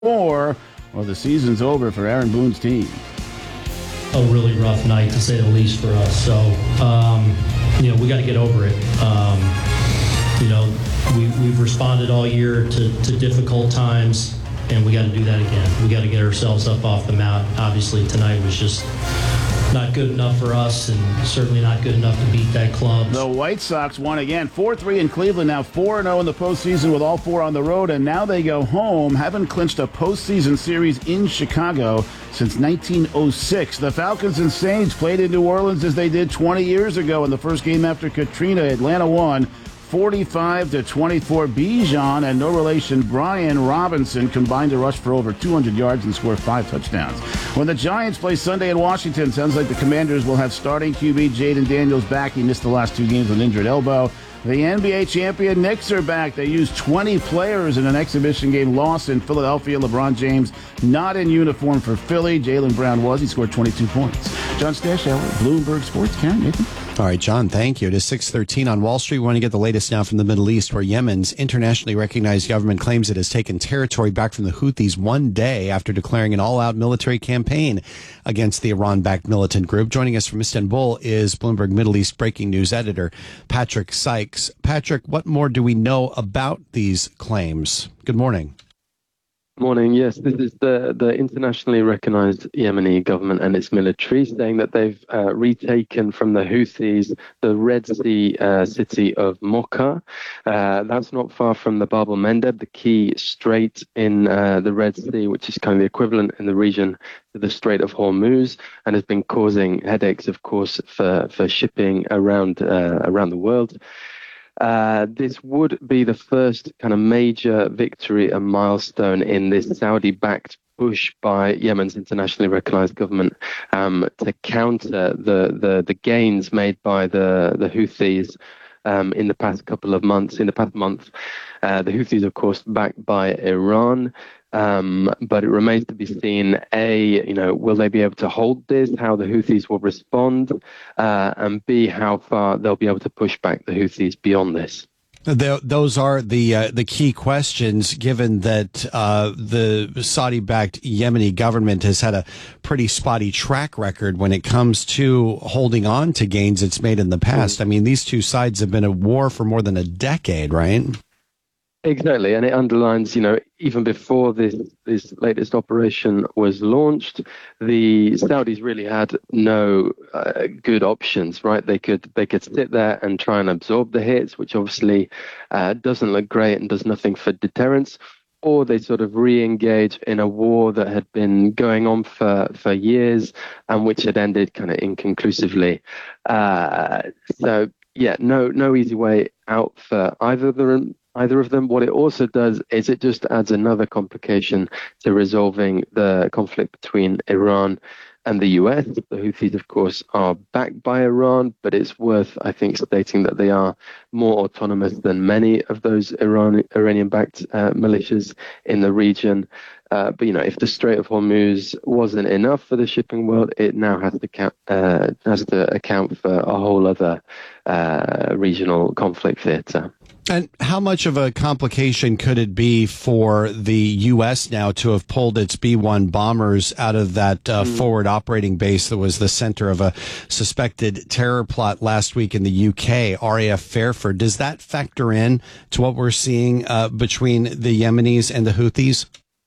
or the season's over for Aaron Boone's team. A really rough night, to say the least, for us. So, we got to get over it. We've responded all year to difficult times, and we got to do that again. We got to get ourselves up off the mat. Obviously, tonight was just not good enough for us, and certainly not good enough to beat that club. The White Sox won again, 4-3 in Cleveland, now 4-0 in the postseason with all four on the road, and now they go home. Haven't clinched a postseason series in Chicago since 1906. The Falcons and Saints played in New Orleans as they did 20 years ago in the first game after Katrina. Atlanta won 45-24. Bijan and no relation Brian Robinson combined to rush for over 200 yards and score 5 touchdowns. When the Giants play Sunday in Washington, sounds like the Commanders will have starting QB Jaden Daniels back. He missed the last 2 games with an injured elbow. The NBA champion Knicks are back. They used 20 players in an exhibition game loss in Philadelphia. LeBron James not in uniform for Philly. Jaylen Brown was. He scored 22 points. John Stashower, Bloomberg Sports. Karen, Nathan. All right, John, thank you. It is 6:13 on Wall Street. We want to get the latest now from the Middle East, where Yemen's internationally recognized government claims it has taken territory back from the Houthis one day after declaring an all-out military campaign against the Iran-backed militant group. Joining us from Istanbul is Bloomberg Middle East breaking news editor Patrick Sykes. Patrick, what more do we know about these claims? Good morning. Morning. Yes, this is the internationally recognized Yemeni government and its military saying that they've retaken from the Houthis the Red Sea city of Mocha. That's not far from the Bab el-Mandeb, the key strait in the Red Sea, which is kind of the equivalent in the region to the Strait of Hormuz, and has been causing headaches, of course, for shipping around the world. This would be the first kind of major victory and milestone in this Saudi-backed push by Yemen's internationally recognized government to counter the gains made by the Houthis in the past couple of months. In the past month, the Houthis, of course, backed by Iran. But it remains to be seen, will they be able to hold this, how the Houthis will respond, and B, how far they'll be able to push back the Houthis beyond this. Those are the key questions, given that the Saudi-backed Yemeni government has had a pretty spotty track record when it comes to holding on to gains it's made in the past. I mean, these two sides have been at war for more than a decade, right? Exactly, and it underlines, even before this latest operation was launched, the Saudis really had no good options, right? They could sit there and try and absorb the hits, which obviously doesn't look great and does nothing for deterrence, or they sort of re-engage in a war that had been going on for years and which had ended kind of inconclusively. So yeah, no easy way out for either of them. What it also does is it just adds another complication to resolving the conflict between Iran and the US. The Houthis, of course, are backed by Iran, but it's worth, I think, stating that they are more autonomous than many of those Iranian-backed militias in the region. But if the Strait of Hormuz wasn't enough for the shipping world, it now has to account for a whole other regional conflict theater. And how much of a complication could it be for the U.S. now to have pulled its B-1 bombers out of that forward operating base that was the center of a suspected terror plot last week in the U.K., RAF Fairford? Does that factor in to what we're seeing between the Yemenis and the Houthis?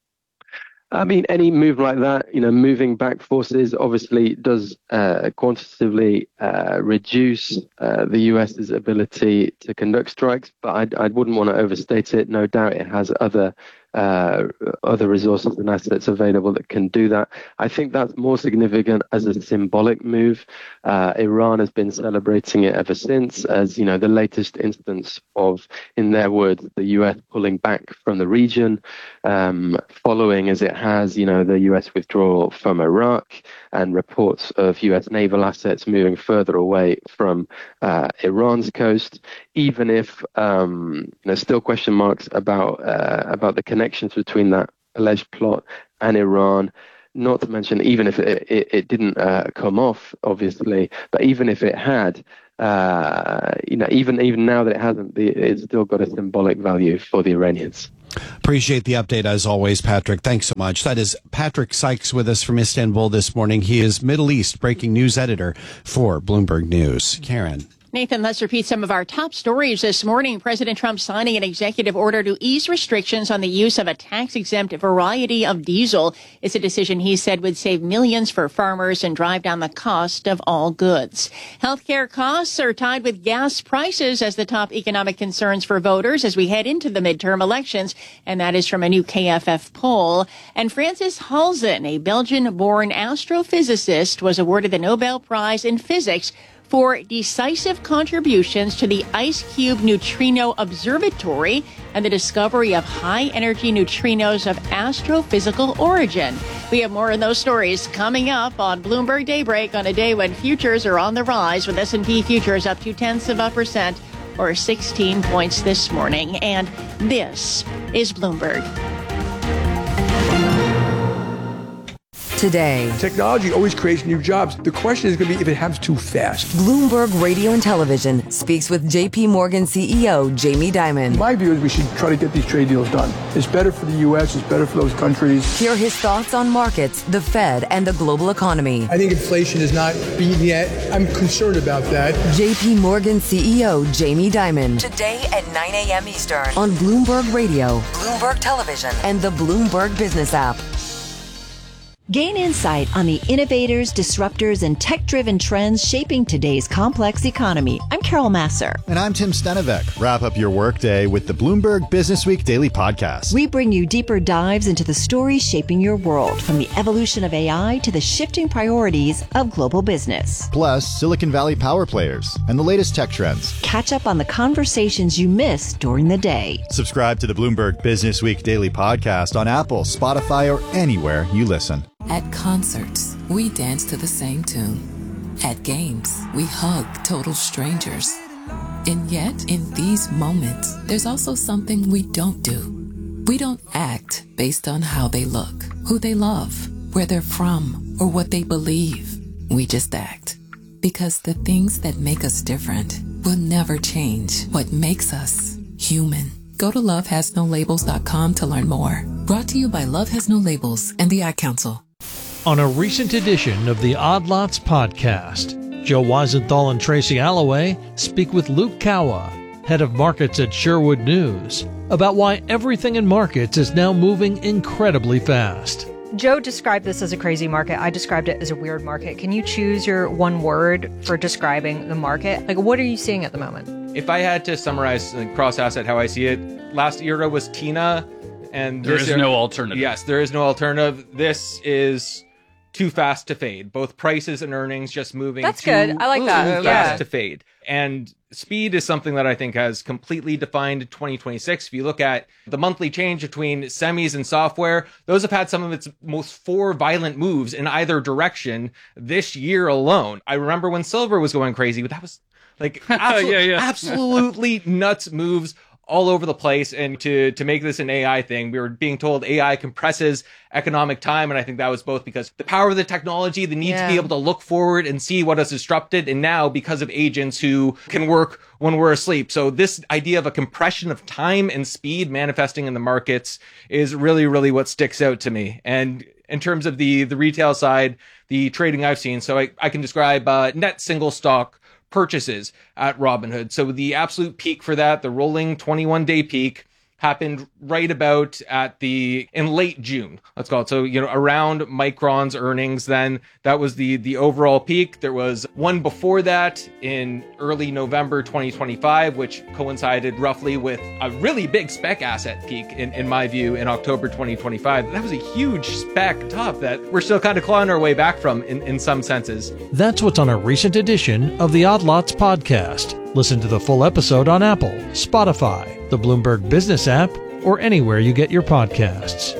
I mean, any move like that, moving back forces obviously does quantitatively reduce the US's ability to conduct strikes, but I wouldn't want to overstate it. No doubt it has other resources and assets available that can do that. I think that's more significant as a symbolic move. Iran has been celebrating it ever since, as the latest instance of, in their words, the US pulling back from the region, following as it has, the US withdrawal from Iraq and reports of US naval assets moving further away from Iran's coast. Even if there's still question marks about the connections between that alleged plot and Iran, not to mention even if it didn't come off, obviously, but even if it had, even now that it hasn't, it's still got a symbolic value for the Iranians. Appreciate the update as always, Patrick. Thanks so much. That is Patrick Sykes with us from Istanbul this morning. He is Middle East breaking news editor for Bloomberg News. Karen. Nathan, let's repeat some of our top stories this morning. President Trump signing an executive order to ease restrictions on the use of a tax-exempt variety of diesel. It's a decision he said would save millions for farmers and drive down the cost of all goods. Healthcare costs are tied with gas prices as the top economic concerns for voters as we head into the midterm elections, and that is from a new KFF poll. And Francis Halzen, a Belgian-born astrophysicist, was awarded the Nobel Prize in Physics for decisive contributions to the IceCube Neutrino Observatory and the discovery of high-energy neutrinos of astrophysical origin. We have more of those stories coming up on Bloomberg Daybreak on a day when futures are on the rise, with S&P futures up 0.2% or 16 points this morning. And this is Bloomberg. Today, technology always creates new jobs. The question is going to be if it happens too fast. Bloomberg Radio and Television speaks with JP Morgan CEO Jamie Dimon. My view is we should try to get these trade deals done. It's better for the U.S., it's better for those countries. Hear his thoughts on markets, the Fed, and the global economy. I think inflation is not beaten yet. I'm concerned about that. JP Morgan CEO Jamie Dimon. Today at 9 a.m. Eastern on Bloomberg Radio, Bloomberg Television, and the Bloomberg Business app. Gain insight on the innovators, disruptors, and tech-driven trends shaping today's complex economy. I'm Carol Masser. And I'm Tim Stenevec. Wrap up your workday with the Bloomberg Business Week Daily Podcast. We bring you deeper dives into the stories shaping your world, from the evolution of AI to the shifting priorities of global business. Plus, Silicon Valley power players and the latest tech trends. Catch up on the conversations you missed during the day. Subscribe to the Bloomberg Business Week Daily Podcast on Apple, Spotify, or anywhere you listen. At concerts, we dance to the same tune. At games, we hug total strangers. And yet, in these moments, there's also something we don't do. We don't act based on how they look, who they love, where they're from, or what they believe. We just act. Because the things that make us different will never change what makes us human. Go to lovehasnolabels.com to learn more. Brought to you by Love Has No Labels and the Ad Council. On a recent edition of the Odd Lots podcast, Joe Weisenthal and Tracy Alloway speak with Luke Kawa, head of markets at Sherwood News, about why everything in markets is now moving incredibly fast. Joe described this as a crazy market. I described it as a weird market. Can you choose your one word for describing the market? Like, what are you seeing at the moment? If I had to summarize cross-asset how I see it, last era was TINA, and there is no alternative. Yes, there is no alternative. This is too fast to fade. Both prices and earnings just moving. That's good. I like that. Too fast to fade. And speed is something that I think has completely defined 2026. If you look at the monthly change between semis and software, those have had some of its most four violent moves in either direction this year alone. I remember when silver was going crazy, but that was like absolutely nuts moves all over the place. And to make this an AI thing, we were being told AI compresses economic time. And I think that was both because the power of the technology, the need to be able to look forward and see what is disrupted. And now because of agents who can work when we're asleep. So this idea of a compression of time and speed manifesting in the markets is really, really what sticks out to me. And in terms of the retail side, the trading I've seen, so I can describe net single stock purchases at Robinhood. So the absolute peak for that, the rolling 21-day peak, happened right about in late June, let's call it. So, around Micron's earnings, then that was the overall peak. There was one before that in early November 2025, which coincided roughly with a really big spec asset peak, in my view, in October 2025. That was a huge spec top that we're still kind of clawing our way back from in some senses. That's what's on a recent edition of the Odd Lots podcast. Listen to the full episode on Apple, Spotify, the Bloomberg Business app, or anywhere you get your podcasts.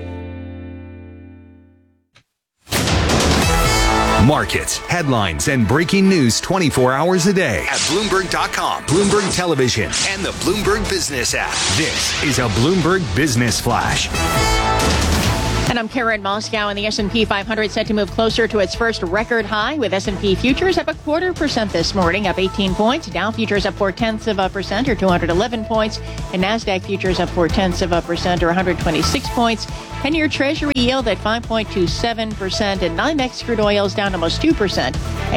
Markets, headlines, and breaking news 24 hours a day at Bloomberg.com, Bloomberg Television, and the Bloomberg Business app. This is a Bloomberg Business Flash. And I'm Karen Moscow, and the S&P 500 set to move closer to its first record high, with S&P futures up 0.25% this morning, up 18 points. Dow futures up 0.4% or 211 points, and NASDAQ futures up 0.4% or 126 points. 10-year Treasury yield at 5.27%, and NYMEX crude oil is down almost 2% at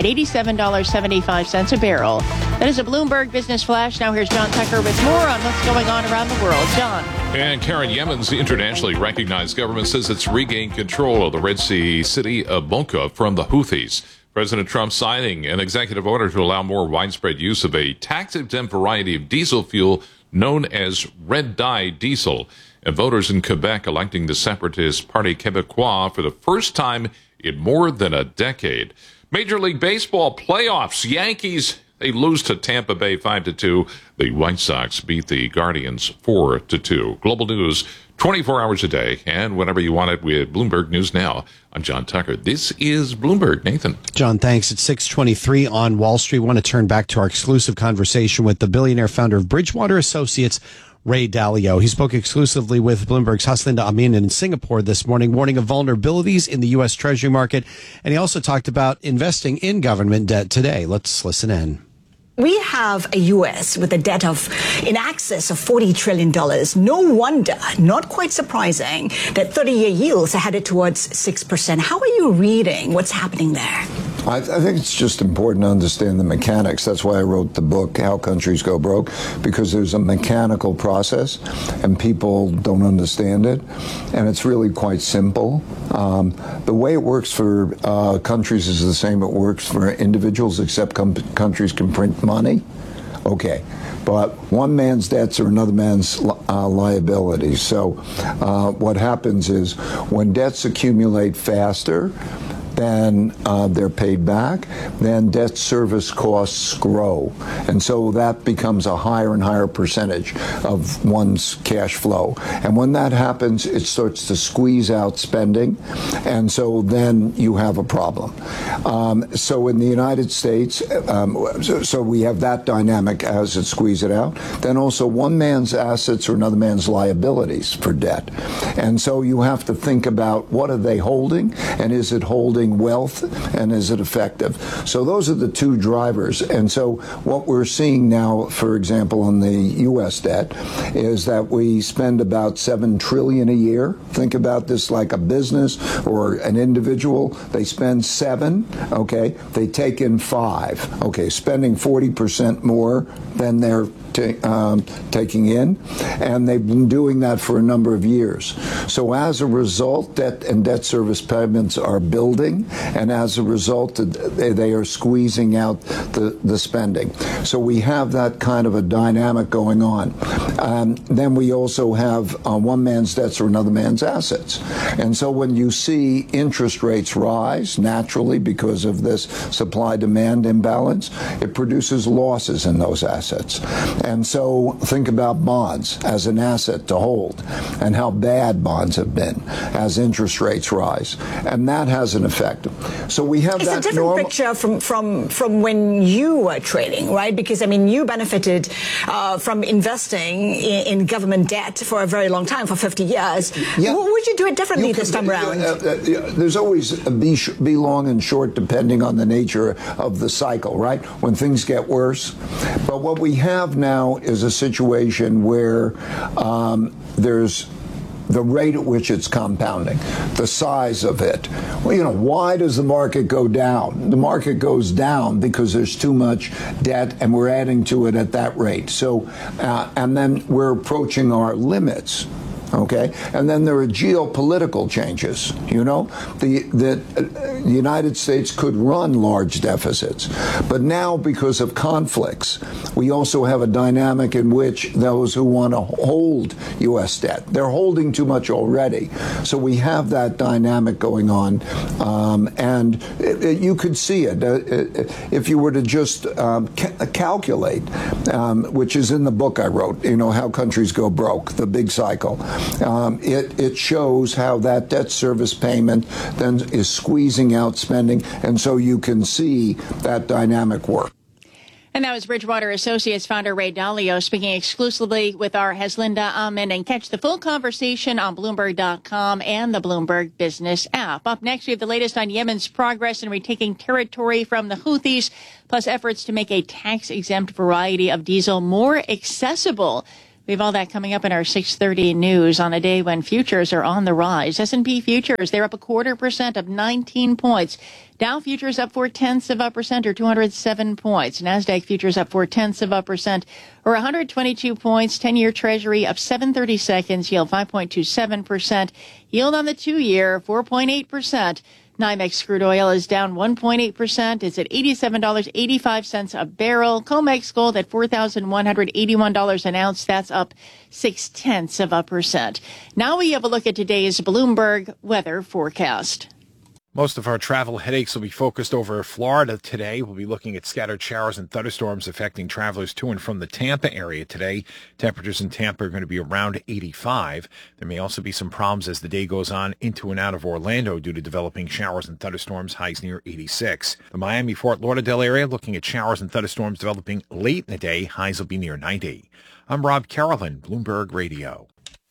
$87.75 a barrel. That is a Bloomberg Business Flash. Now here's John Tucker with more on what's going on around the world. John. And Karen, Yemen's internationally recognized government says it's regained control of the Red Sea city of Mocha from the Houthis. President Trump signing an executive order to allow more widespread use of a tax-exempt variety of diesel fuel known as red dye diesel. And voters in Quebec electing the separatist Parti Québécois for the first time in more than a decade. Major League Baseball playoffs. Yankees, they lose to Tampa Bay 5-2. The White Sox beat the Guardians 4-2. Global news 24 hours a day and whenever you want it with Bloomberg News Now. I'm John Tucker. This is Bloomberg. Nathan. John, thanks. It's 6:23 on Wall Street. Want to turn back to our exclusive conversation with the billionaire founder of Bridgewater Associates, Ray Dalio. He spoke exclusively with Bloomberg's Haslinda Amin in Singapore this morning, warning of vulnerabilities in the U.S. Treasury market. And he also talked about investing in government debt today. Let's listen in. We have a U.S. with a debt of in excess of $40 trillion. No wonder, not quite surprising, that 30-year yields are headed towards 6%. How are you reading what's happening there? I think it's just important to understand the mechanics. That's why I wrote the book, How Countries Go Broke, because there's a mechanical process and people don't understand it. And it's really quite simple. The way it works for countries is the same it works for individuals, except countries can print money. Okay. But one man's debts are another man's liabilities. So what happens is when debts accumulate faster, then they're paid back, then debt service costs grow. And so that becomes a higher and higher percentage of one's cash flow. And when that happens, it starts to squeeze out spending. And so then you have a problem. So in the United States, so we have that dynamic as it squeezes it out. Then also one man's assets are another man's liabilities for debt. And so you have to think about what are they holding, and is it holding wealth, and is it effective? So those are the two drivers. And so what we're seeing now, for example, on the U.S. debt, is that we spend about $7 trillion a year. Think about this like a business or an individual. They spend $7, okay? They take in $5, okay? Spending 40% more than they're taking in, and they've been doing that for a number of years. So as a result, debt and debt service payments are building, and as a result, they are squeezing out the spending. So we have that kind of a dynamic going on. Then we also have one man's debts or another man's assets. And so when you see interest rates rise naturally because of this supply-demand imbalance, it produces losses in those assets. And so think about bonds as an asset to hold and how bad bonds have been as interest rates rise. And that has an effect. So we have that. It's a different picture from when you were trading, right? Because, I mean, you benefited from investing in government debt for a very long time, for 50 years. Yeah. Would you do it differently this time around? There's always a be long and short depending on the nature of the cycle, right? When things get worse. But what we have now is a situation where there's the rate at which it's compounding, the size of it. Well, you know, why does the market go down? The market goes down because there's too much debt and we're adding to it at that rate. So, and then we're approaching our limits. Okay, and then there are geopolitical changes. You know, the United States could run large deficits, but now because of conflicts, we also have a dynamic in which those who want to hold U.S. debt, they're holding too much already. So we have that dynamic going on, and you could see it if you were to just calculate, which is in the book I wrote. You know, How Countries Go Broke, the big cycle. It shows how that debt service payment then is squeezing out spending, and so you can see that dynamic work. And that was Bridgewater Associates founder Ray Dalio speaking exclusively with our Haslinda Amin. And catch the full conversation on Bloomberg.com and the Bloomberg Business app. Up next, we have the latest on Yemen's progress in retaking territory from the Houthis, plus efforts to make a tax-exempt variety of diesel more accessible. We have all that coming up in our 6:30 news on a day when futures are on the rise. S&P futures, they're up 0.25% of 19 points. Dow futures up 0.4% or 207 points. NASDAQ futures up 0.4% or 122 points. 10-year Treasury up 7/32, yield 5.27%. Yield on the 2-year 4.8%. NYMEX crude oil is down 1.8%. It's at $87.85 a barrel. COMEX gold at $4,181 an ounce. That's up 0.6%. Now we have a look at today's Bloomberg weather forecast. Most of our travel headaches will be focused over Florida today. We'll be looking at scattered showers and thunderstorms affecting travelers to and from the Tampa area today. Temperatures in Tampa are going to be around 85. There may also be some problems as the day goes on into and out of Orlando due to developing showers and thunderstorms, highs near 86. The Miami-Fort Lauderdale area looking at showers and thunderstorms developing late in the day, highs will be near 90. I'm Rob Carolyn, Bloomberg Radio.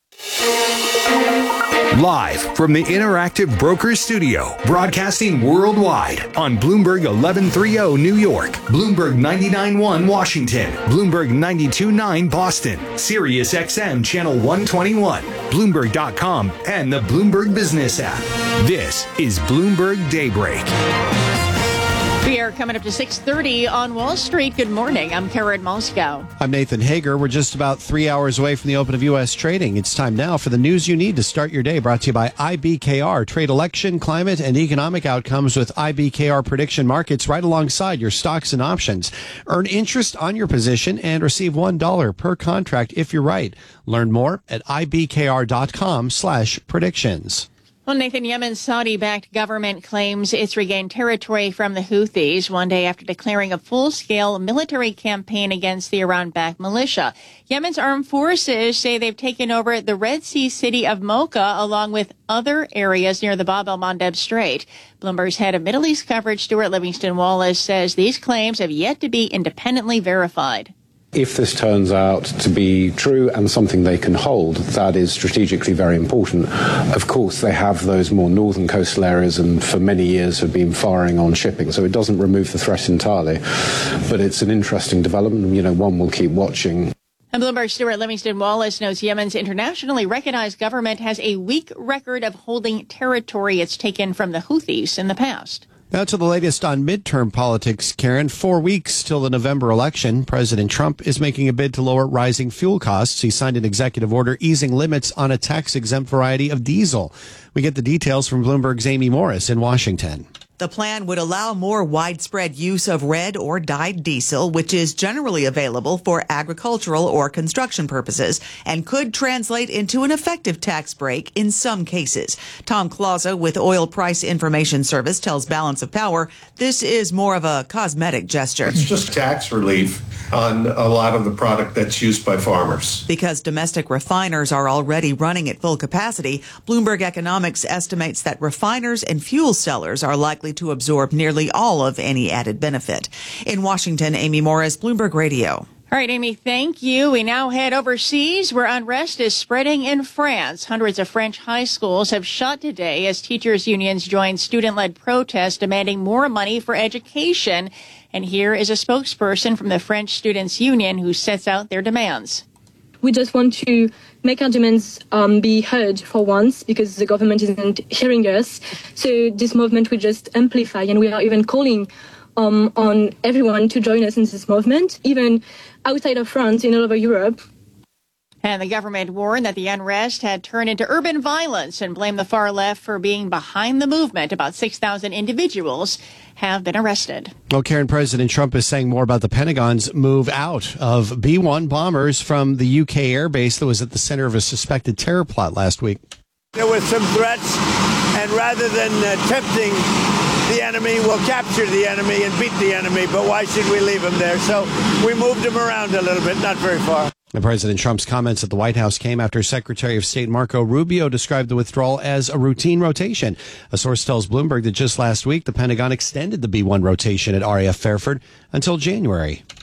Live from the Interactive Brokers Studio, broadcasting worldwide on Bloomberg 1130 New York, Bloomberg 99.1 Washington, Bloomberg 92.9 Boston, Sirius XM Channel 121, Bloomberg.com, and the Bloomberg Business app. This is Bloomberg Daybreak. We are coming up to 6:30 on Wall Street. Good morning. I'm Karen Moscow. I'm Nathan Hager. We're just about 3 hours away from the open of U.S. trading. It's time now for the news you need to start your day, brought to you by IBKR. Trade election, climate, and economic outcomes with IBKR prediction markets right alongside your stocks and options. Earn interest on your position and receive $1 per contract if you're right. Learn more at ibkr.com/predictions. Well, Nathan, Yemen's Saudi-backed government claims it's regained territory from the Houthis one day after declaring a full-scale military campaign against the Iran-backed militia. Yemen's armed forces say they've taken over the Red Sea city of Mocha along with other areas near the Bab el-Mandeb Strait. Bloomberg's head of Middle East coverage, Stuart Livingston Wallace, says these claims have yet to be independently verified. If this turns out to be true and something they can hold, that is strategically very important. Of course, they have those more northern coastal areas and for many years have been firing on shipping, so it doesn't remove the threat entirely. But it's an interesting development, one we'll keep watching. And Bloomberg's Stuart Livingston Wallace knows Yemen's internationally recognized government has a weak record of holding territory it's taken from the Houthis in the past. Now to the latest on midterm politics, Karen. 4 weeks till the November election. President Trump is making a bid to lower rising fuel costs. He signed an executive order easing limits on a tax-exempt variety of diesel. We get the details from Bloomberg's Amy Morris in Washington. The plan would allow more widespread use of red or dyed diesel, which is generally available for agricultural or construction purposes, and could translate into an effective tax break in some cases. Tom Clausa with Oil Price Information Service tells Balance of Power this is more of a cosmetic gesture. It's just tax relief on a lot of the product that's used by farmers. Because domestic refiners are already running at full capacity, Bloomberg Economics estimates that refiners and fuel sellers are likely to absorb nearly all of any added benefit. In Washington, Amy Morris, Bloomberg Radio. All right, Amy, thank you. We now head overseas where unrest is spreading in France. Hundreds of French high schools have shut today as teachers' unions join student-led protests demanding more money for education. And here is a spokesperson from the French Students' Union who sets out their demands. We just want to make our demands be heard for once because the government isn't hearing us. So this movement will just amplify, and we are even calling on everyone to join us in this movement, even outside of France and all over Europe. And the government warned that the unrest had turned into urban violence and blamed the far left for being behind the movement. About 6,000 individuals have been arrested. Well, Karen, President Trump is saying more about the Pentagon's move out of B-1 bombers from the UK air base that was at the center of a suspected terror plot last week. There were some threats, and rather than tempting the enemy, we'll capture the enemy and beat the enemy, but why should we leave him there? So we moved him around a little bit, not very far. And President Trump's comments at the White House came after Secretary of State Marco Rubio described the withdrawal as a routine rotation. A source tells Bloomberg that just last week, the Pentagon extended the B-1 rotation at RAF Fairford until January.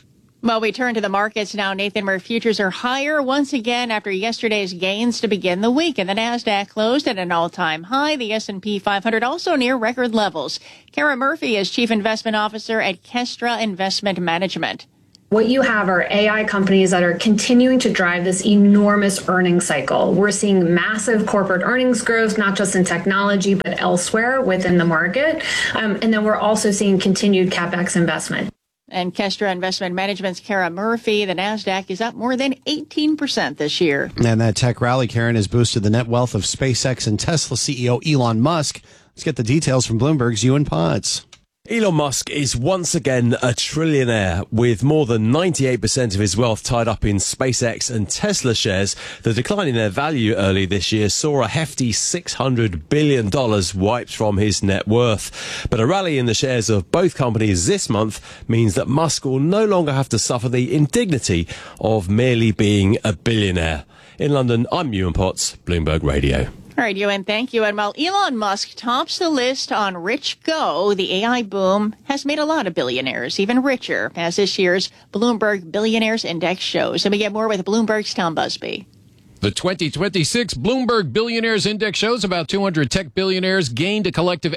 Well, we turn to the markets now, Nathan, where futures are higher once again after yesterday's gains to begin the week. And the Nasdaq closed at an all-time high. The S&P 500 also near record levels. Kara Murphy is Chief Investment Officer at Kestra Investment Management. What you have are AI companies that are continuing to drive this enormous earnings cycle. We're seeing massive corporate earnings growth, not just in technology, but elsewhere within the market. And then we're also seeing continued CapEx investment. And Kestra Investment Management's Kara Murphy, the Nasdaq is up more than 18% this year. And that tech rally, Karen, has boosted the net wealth of SpaceX and Tesla CEO Elon Musk. Let's get the details from Bloomberg's Ewan Potts. Elon Musk is once again a trillionaire with more than 98% of his wealth tied up in SpaceX and Tesla shares. The decline in their value early this year saw a hefty $600 billion wiped from his net worth. But a rally in the shares of both companies this month means that Musk will no longer have to suffer the indignity of merely being a billionaire. In London, I'm Ewan Potts, Bloomberg Radio. All right, Ewan, thank you. And while Elon Musk tops the list on Rich Go, the AI boom has made a lot of billionaires even richer, as this year's Bloomberg Billionaires Index shows. And we get more with Bloomberg's Tom Busby. The 2026 Bloomberg Billionaires Index shows about 200 tech billionaires gained a collective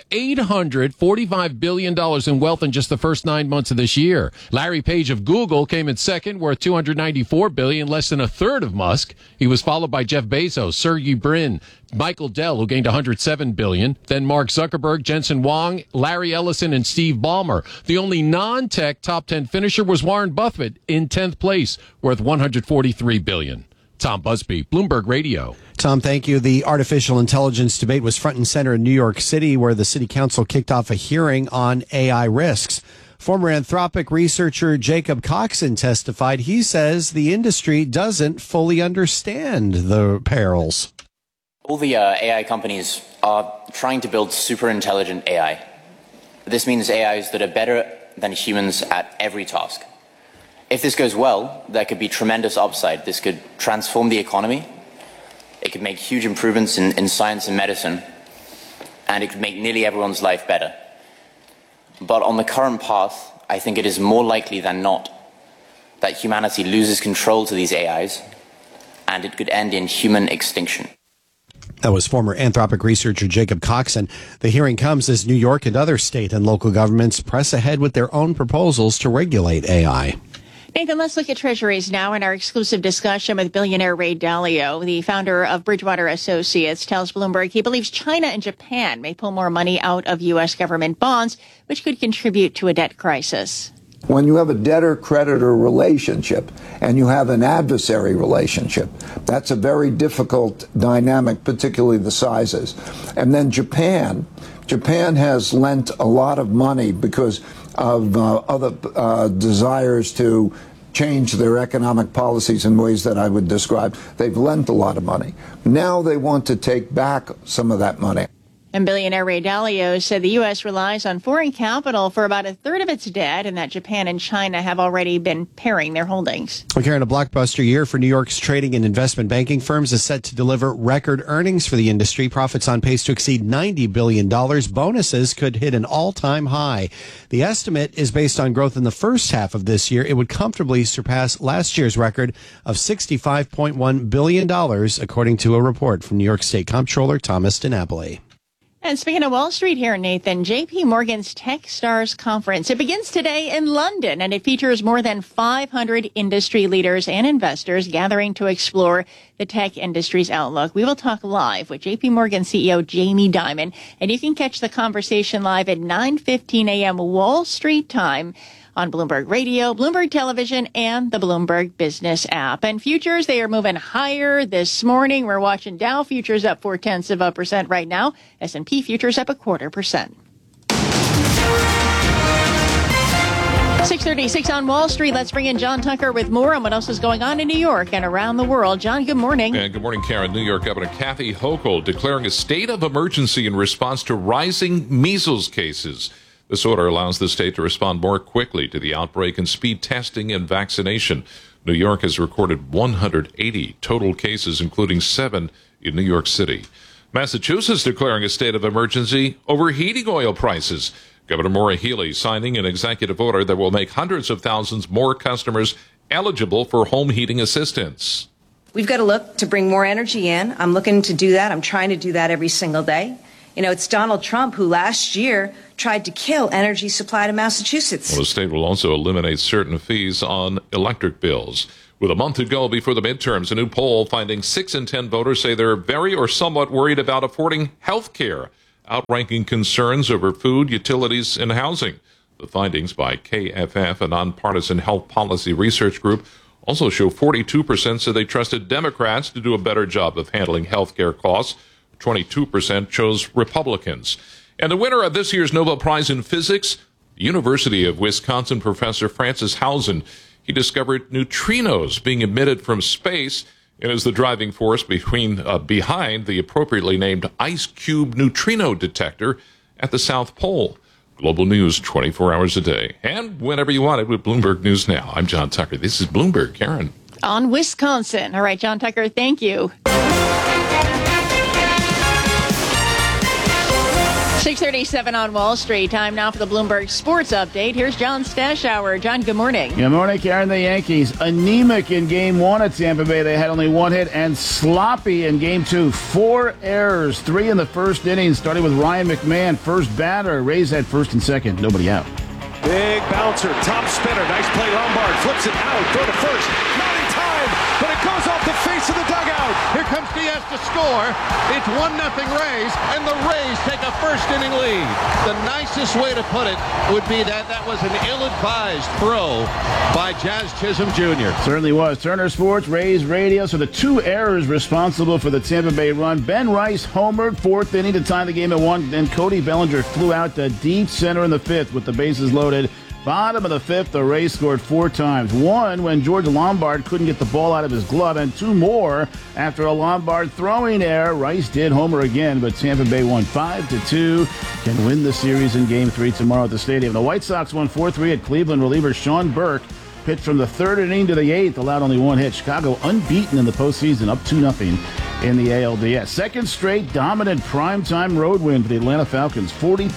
$845 billion in wealth in just the first 9 months of this year. Larry Page of Google came in second, worth $294 billion, less than a third of Musk. He was followed by Jeff Bezos, Sergey Brin, Michael Dell, who gained $107 billion, then Mark Zuckerberg, Jensen Huang, Larry Ellison, and Steve Ballmer. The only non-tech top 10 finisher was Warren Buffett in 10th place, worth $143 billion. Tom Busby, Bloomberg Radio. Tom, thank you. The artificial intelligence debate was front and center in New York City, where the city council kicked off a hearing on AI risks. Former Anthropic researcher Jacob Coxon testified. He says the industry doesn't fully understand the perils. All the AI companies are trying to build super intelligent AI. This means AIs that are better than humans at every task. If this goes well, there could be tremendous upside. This could transform the economy. It could make huge improvements in science and medicine. And it could make nearly everyone's life better. But on the current path, I think it is more likely than not that humanity loses control to these AIs, and it could end in human extinction. That was former Anthropic researcher Jacob Coxon. The hearing comes as New York and other state and local governments press ahead with their own proposals to regulate AI. Nathan, let's look at treasuries now in our exclusive discussion with billionaire Ray Dalio. The founder of Bridgewater Associates tells Bloomberg he believes China and Japan may pull more money out of U.S. government bonds, which could contribute to a debt crisis. When you have a debtor-creditor relationship and you have an adversary relationship, that's a very difficult dynamic, particularly the sizes. And then Japan has lent a lot of money because of other desires to change their economic policies in ways that I would describe. They've lent a lot of money. Now they want to take back some of that money. And billionaire Ray Dalio said the U.S. relies on foreign capital for about a third of its debt, and that Japan and China have already been paring their holdings. Well, Karen, a blockbuster year for New York's trading and investment banking firms is set to deliver record earnings for the industry. Profits on pace to exceed $90 billion. Bonuses could hit an all-time high. The estimate is based on growth in the first half of this year. It would comfortably surpass last year's record of $65.1 billion, according to a report from New York State Comptroller Thomas DiNapoli. And speaking of Wall Street here, Nathan, J.P. Morgan's Tech Stars Conference. It begins today in London, and it features more than 500 industry leaders and investors gathering to explore the tech industry's outlook. We will talk live with J.P. Morgan CEO Jamie Dimon, and you can catch the conversation live at 9:15 a.m. Wall Street time on Bloomberg Radio, Bloomberg Television, and the Bloomberg Business app. And futures, they are moving higher this morning. We're watching Dow futures up 0.4% right now. S&P futures up 0.25%. 6:36 on Wall Street. Let's bring in John Tucker with more on what else is going on in New York and around the world. John, good morning. And good morning, Karen. New York Governor Kathy Hochul declaring a state of emergency in response to rising measles cases. This order allows the state to respond more quickly to the outbreak and speed testing and vaccination. New York has recorded 180 total cases, including 7 in New York City. Massachusetts declaring a state of emergency over heating oil prices. Governor Maura Healey signing an executive order that will make hundreds of thousands more customers eligible for home heating assistance. We've got to look to bring more energy in. I'm looking to do that. I'm trying to do that every single day. You know, it's Donald Trump who last year tried to kill energy supply to Massachusetts. Well, the state will also eliminate certain fees on electric bills. With a month to go before the midterms, a new poll finding 6 in 10 voters say they're very or somewhat worried about affording health care, outranking concerns over food, utilities, and housing. The findings by KFF, a nonpartisan health policy research group, also show 42% said they trusted Democrats to do a better job of handling health care costs. 22% chose Republicans. And the winner of this year's Nobel Prize in Physics, the University of Wisconsin professor Francis Hausen. He discovered neutrinos being emitted from space and is the driving force behind the appropriately named Ice Cube neutrino detector at the South Pole. Global news 24 hours a day. And whenever you want it with Bloomberg News Now. I'm John Tucker. This is Bloomberg. Karen. On Wisconsin. All right, John Tucker, thank you. 6:37 on Wall Street. Time now for the Bloomberg Sports Update. Here's John Stashower. John, good morning. Good morning, Karen. The Yankees anemic in Game 1 at Tampa Bay. They had only one hit, and sloppy in Game 2. 4 errors, 3 in the first inning, starting with Ryan McMahon, first batter. Rays had first and second, nobody out. Big bouncer, top spinner, nice play. Lombard flips it out, throw to first, not in time, but it goes off the face of the dugout. Here comes Diaz to score. It's 1-0 Rays, and the Rays take a first-inning lead. The nicest way to put it would be that was an ill-advised throw by Jazz Chisholm Jr. Certainly was. Turner Sports, Rays Radio. So the 2 errors responsible for the Tampa Bay run. Ben Rice homered, 4th inning to tie the game at 1. Then Cody Bellinger flew out to deep center in the 5th with the bases loaded. Bottom of the 5th, the Rays scored 4 times. 1 when George Lombard couldn't get the ball out of his glove, and 2 more after a Lombard throwing error. Rice did homer again, but Tampa Bay won 5-2. Can win the series in Game 3 tomorrow at the stadium. The White Sox won 4-3 at Cleveland. Reliever Sean Burke pitched from the 3rd inning to the 8th, allowed only 1 hit. Chicago unbeaten in the postseason, up 2-0 in the ALDS. Second straight dominant primetime road win for the Atlanta Falcons,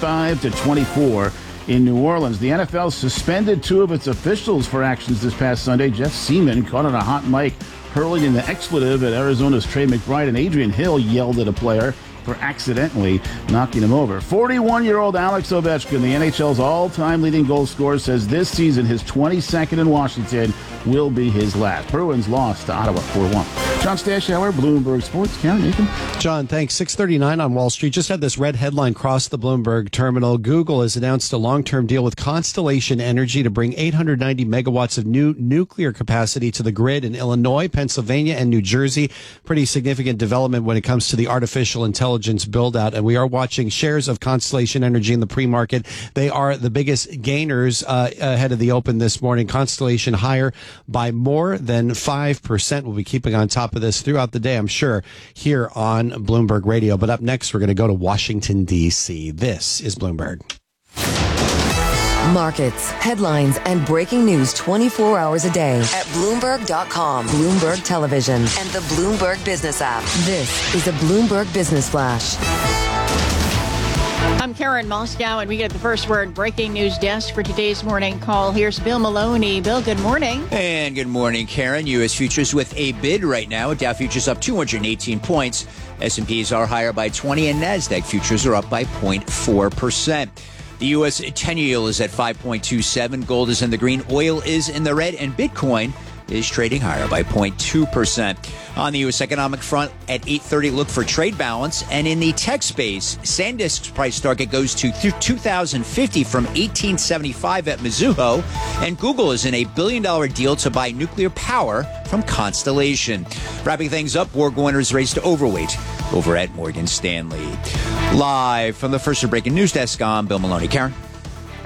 45-24. In New Orleans. The NFL suspended 2 of its officials for actions this past Sunday. Jeff Seaman caught on a hot mic hurling an expletive at Arizona's Trey McBride, and Adrian Hill yelled at a player for accidentally knocking him over. 41-year-old Alex Ovechkin, the NHL's all-time leading goal scorer, says this season his 22nd in Washington will be his last. Bruins lost to Ottawa 4-1. John Stashower, Bloomberg Sports. Karen, Nathan. John, thanks. 6:39 on Wall Street. Just had this red headline cross the Bloomberg terminal. Google has announced a long-term deal with Constellation Energy to bring 890 megawatts of new nuclear capacity to the grid in Illinois, Pennsylvania, and New Jersey. Pretty significant development when it comes to the artificial intelligence build-out. And we are watching shares of Constellation Energy in the pre-market. They are the biggest gainers ahead of the open this morning. Constellation higher by more than 5%. We'll be keeping on top of this throughout the day, I'm sure, here on Bloomberg Radio. But up next, we're going to go to Washington, D.C. This is Bloomberg. Markets, headlines, and breaking news 24 hours a day at Bloomberg.com, Bloomberg Television, and the Bloomberg Business app. This is a Bloomberg Business Flash. I'm Karen Moscow, and we get the first word breaking news desk for today's morning call. Here's Bill Maloney. Bill, good morning. And good morning, Karen. U.S. futures with a bid right now. Dow futures up 218 points. S&Ps are higher by 20, and NASDAQ futures are up by 0.4%. The U.S. 10-year yield is at 5.27. Gold is in the green. Oil is in the red. And Bitcoin is trading higher by 0.2%. On the U.S. economic front, at 8:30, look for trade balance. And in the tech space, SanDisk's price target goes to 2050 from 1875 at Mizuho. And Google is in a $1 billion deal to buy nuclear power from Constellation. Wrapping things up, Borg Warner's race to overweight over at Morgan Stanley. Live from the First Breaking News Desk, I'm Bill Maloney. Karen? All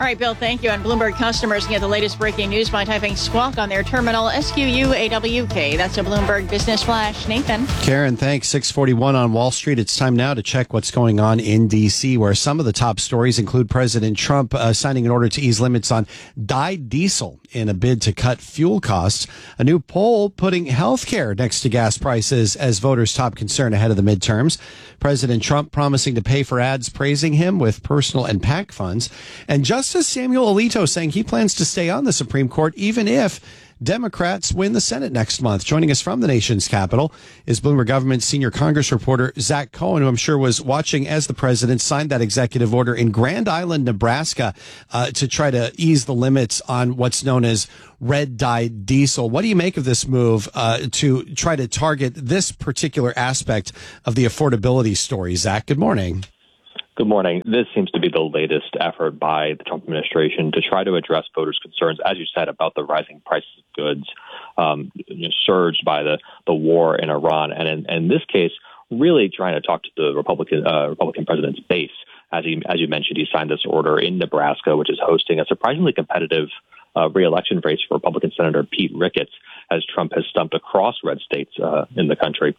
All right, Bill, thank you. And Bloomberg customers can get the latest breaking news by typing squawk on their terminal, SQUAWK. That's a Bloomberg Business Flash. Nathan. Karen, thanks. 641 on Wall Street. It's time now to check what's going on in D.C., where some of the top stories include President Trump signing an order to ease limits on dyed diesel in a bid to cut fuel costs. A new poll putting health care next to gas prices as voters' top concern ahead of the midterms. President Trump promising to pay for ads praising him with personal and PAC funds. And Justice Samuel Alito saying he plans to stay on the Supreme Court even if Democrats win the Senate next month. Joining us from the nation's capital is Bloomberg Government senior Congress reporter Zach Cohen, who I'm sure was watching as the president signed that executive order in Grand Island, Nebraska, to try to ease the limits on what's known as red dyed diesel. What do you make of this move to try to target this particular aspect of the affordability story? Zach, good morning. Good morning. This seems to be the latest effort by the Trump administration to try to address voters' concerns, as you said, about the rising prices of goods surged by the war in Iran. And in this case, really trying to talk to the Republican president's base. As you mentioned, he signed this order in Nebraska, which is hosting a surprisingly competitive re-election race for Republican Senator Pete Ricketts, as Trump has stumped across red states in the country.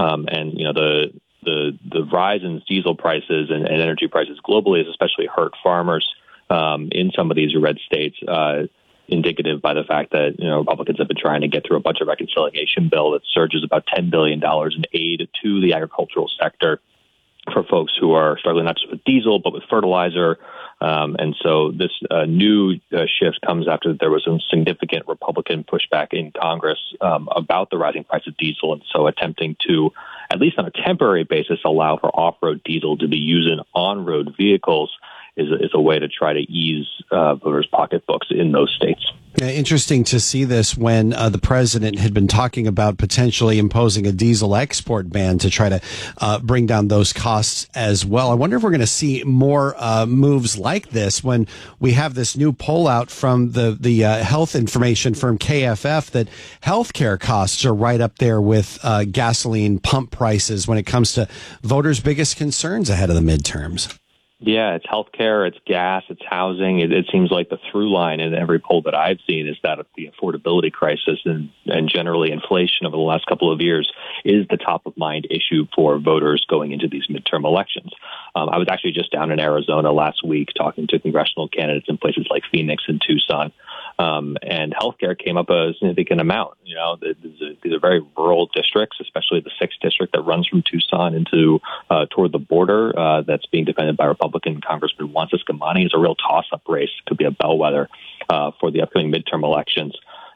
The rise in diesel prices and energy prices globally has especially hurt farmers in some of these red states, indicative by the fact that Republicans have been trying to get through a budget reconciliation bill that surges about $10 billion in aid to the agricultural sector for folks who are struggling not just with diesel but with fertilizer. And so this new shift comes after there was some significant Republican pushback in Congress about the rising price of diesel, and so attempting to, at least on a temporary basis, allow for off-road diesel to be used in on-road vehicles is a way to try to ease voters' pocketbooks in those states. Interesting to see this when the president had been talking about potentially imposing a diesel export ban to try to bring down those costs as well. I wonder if we're going to see more moves like this when we have this new poll out from the health information firm KFF that healthcare costs are right up there with gasoline pump prices when it comes to voters' biggest concerns ahead of the midterms. Yeah, it's healthcare, it's gas, it's housing. It seems like the through line in every poll that I've seen is that the affordability crisis and generally inflation over the last couple of years is the top of mind issue for voters going into these midterm elections. I was actually just down in Arizona last week talking to congressional candidates in places like Phoenix and Tucson. And healthcare came up a significant amount. These are very rural districts, especially the 6th district that runs from Tucson into toward the border that's being defended by Republican Congressman Juan Ciscomani. Is a real toss-up race. Could be a bellwether for the upcoming midterm elections,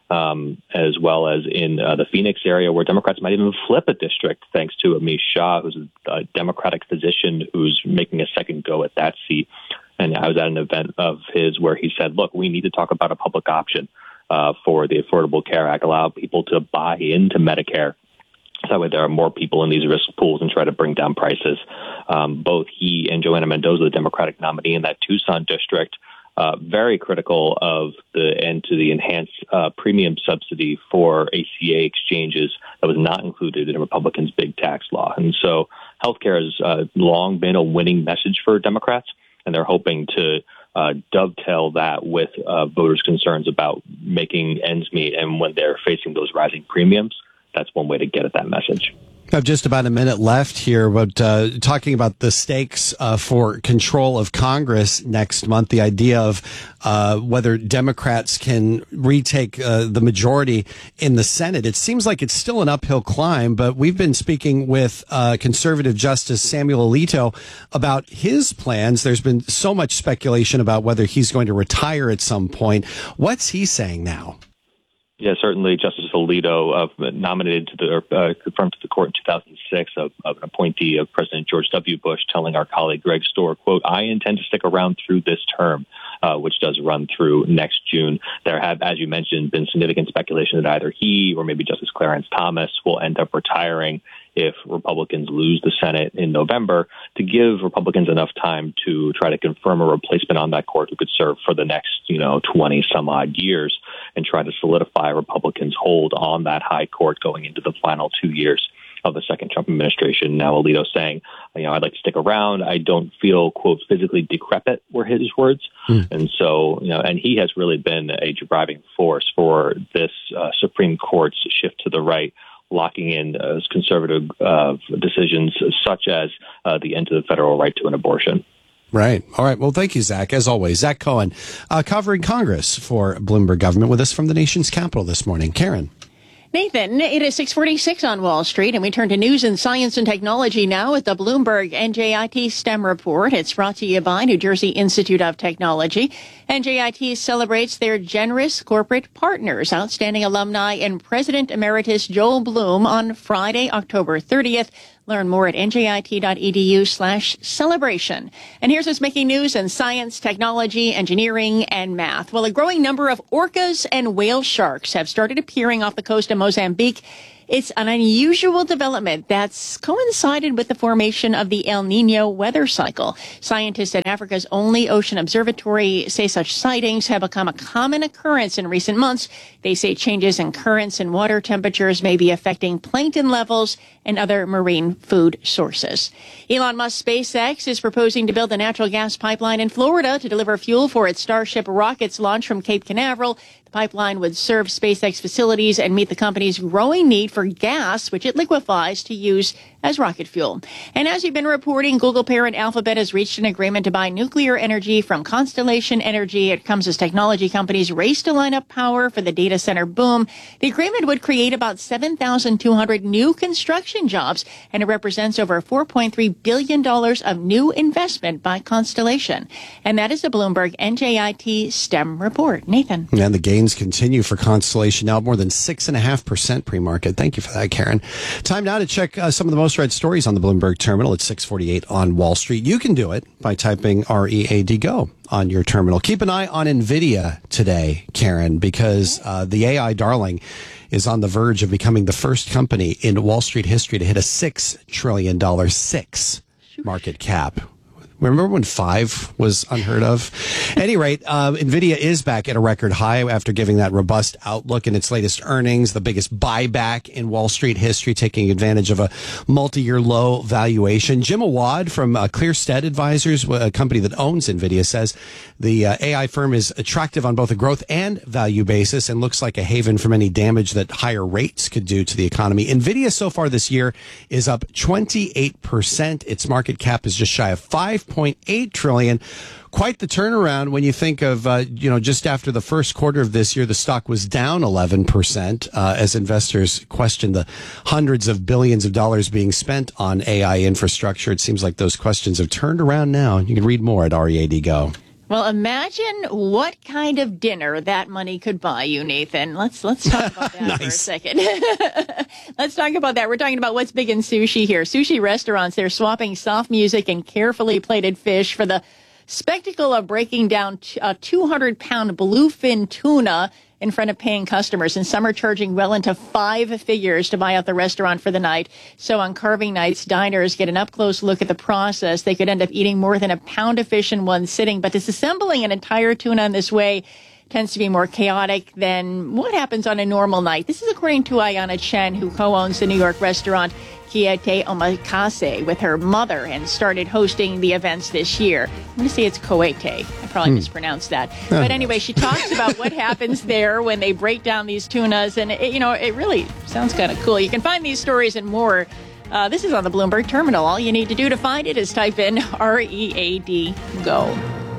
as well as in the Phoenix area where Democrats might even flip a district thanks to Amish Shah, who's a Democratic physician who's making a second go at that seat. And I was at an event of his where he said, look, we need to talk about a public option for the Affordable Care Act, allow people to buy into Medicare. So that way there are more people in these risk pools and try to bring down prices. Both he and Joanna Mendoza, the Democratic nominee in that Tucson district, very critical of the end to the enhanced premium subsidy for ACA exchanges that was not included in Republicans' big tax law. And so healthcare has long been a winning message for Democrats, and they're hoping to dovetail that with voters' concerns about making ends meet. And when they're facing those rising premiums, that's one way to get at that message. I have just about a minute left here, but talking about the stakes for control of Congress next month, the idea of whether Democrats can retake the majority in the Senate. It seems like it's still an uphill climb, but we've been speaking with conservative Justice Samuel Alito about his plans. There's been so much speculation about whether he's going to retire at some point. What's he saying now? Yeah, certainly Justice Alito, nominated confirmed to the court in 2006 of an appointee of President George W. Bush, telling our colleague Greg Stohr, quote, I intend to stick around through this term, which does run through next June. There have, as you mentioned, been significant speculation that either he or maybe Justice Clarence Thomas will end up retiring if Republicans lose the Senate in November, to give Republicans enough time to try to confirm a replacement on that court who could serve for the next, 20 some odd years and try to solidify Republicans' hold on that high court going into the final 2 years. of the second Trump administration. Now Alito saying, I'd like to stick around. I don't feel, quote, physically decrepit were his words. And so, and he has really been a driving force for this Supreme Court's shift to the right, locking in conservative decisions such as the end to the federal right to an abortion. Right. All right. Well, thank you, Zach. As always, Zach Cohen, covering Congress for Bloomberg Government, with us from the nation's capital this morning. Karen. Nathan, it is 6:46 on Wall Street, and we turn to news and science and technology now with the Bloomberg NJIT STEM report. It's brought to you by New Jersey Institute of Technology. NJIT celebrates their generous corporate partners, outstanding alumni, and President Emeritus Joel Bloom on Friday, October 30th. Learn more at njit.edu/celebration. And here's what's making news in science, technology, engineering, and math. Well, a growing number of orcas and whale sharks have started appearing off the coast of Mozambique. It's an unusual development that's coincided with the formation of the El Nino weather cycle. Scientists at Africa's only ocean observatory say such sightings have become a common occurrence in recent months. They say changes in currents and water temperatures may be affecting plankton levels and other marine food sources. Elon Musk's SpaceX is proposing to build a natural gas pipeline in Florida to deliver fuel for its Starship rockets launched from Cape Canaveral. The pipeline would serve SpaceX facilities and meet the company's growing need for gas, which it liquefies to use as rocket fuel. And as you've been reporting, Google parent Alphabet has reached an agreement to buy nuclear energy from Constellation Energy. It comes as technology companies race to line up power for the data center boom. The agreement would create about 7,200 new construction jobs, and it represents over $4.3 billion of new investment by Constellation. And that is the Bloomberg NJIT STEM report. Nathan. And the gains continue for Constellation, now more than 6.5% pre-market. Thank you for that, Karen. Time now to check some of the most read stories on the Bloomberg terminal at 6:48 on Wall Street. You can do it by typing READ GO on your terminal. Keep an eye on NVIDIA today, Karen, because the AI darling is on the verge of becoming the first company in Wall Street history to hit a $6 trillion market cap. Remember when 5 was unheard of? At any rate, NVIDIA is back at a record high after giving that robust outlook in its latest earnings, the biggest buyback in Wall Street history, taking advantage of a multi-year low valuation. Jim Awad from Clearstead Advisors, a company that owns NVIDIA, says the AI firm is attractive on both a growth and value basis and looks like a haven from any damage that higher rates could do to the economy. NVIDIA so far this year is up 28%. Its market cap is just shy of $5.8 trillion. Quite the turnaround when you think of, just after the first quarter of this year, the stock was down 11% as investors questioned the hundreds of billions of dollars being spent on AI infrastructure. It seems like those questions have turned around now. You can read more at READ GO. Well, imagine what kind of dinner that money could buy you, Nathan. Let's talk about that for a second. Let's talk about that. We're talking about what's big in sushi here. Sushi restaurants, they're swapping soft music and carefully plated fish for the spectacle of breaking down a 200-pound bluefin tuna in front of paying customers, and some are charging well into 5 figures to buy out the restaurant for the night. So on carving nights, diners get an up-close look at the process. They could end up eating more than a pound of fish in one sitting, but disassembling an entire tuna in this way tends to be more chaotic than what happens on a normal night. This is according to Ayana Chen, who co-owns the New York restaurant Kiete Omakase with her mother and started hosting the events this year. I'm going to say it's Koete. I probably mispronounced that. But anyway, she talks about what happens there when they break down these tunas, and it really sounds kind of cool. You can find these stories and more. This is on the Bloomberg terminal. All you need to do to find it is type in READ GO.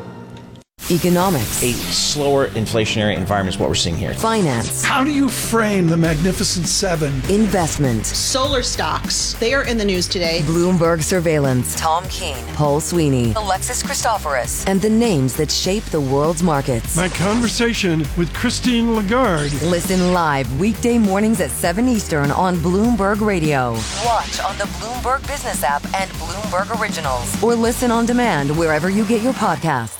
Economics. A slower inflationary environment is what we're seeing here. Finance. How do you frame the Magnificent Seven? Investment. Solar stocks. They are in the news today. Bloomberg surveillance. Tom Keene. Paul Sweeney. Alexis Christoforous. And the names that shape the world's markets. My conversation with Christine Lagarde. Listen live weekday mornings at 7 Eastern on Bloomberg Radio. Watch on the Bloomberg Business app and Bloomberg Originals. Or listen on demand wherever you get your podcasts.